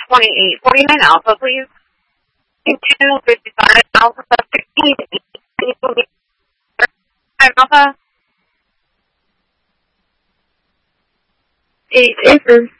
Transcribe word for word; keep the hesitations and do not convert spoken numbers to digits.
twenty-eight forty-nine Alpha, please. two fifty-five Alpha, sixteen Alpha. eight Acres.